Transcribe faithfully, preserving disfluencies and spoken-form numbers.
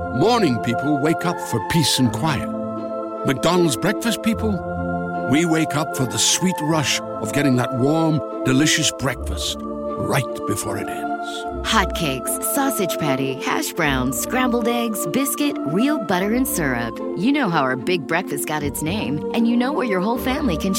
Morning people wake up for peace and quiet. McDonald's breakfast people, we wake up for the sweet rush of getting that warm, delicious breakfast right before it ends. Hotcakes, sausage patty, hash browns, scrambled eggs, biscuit, real butter and syrup. You know how our big breakfast got its name, and you know where your whole family can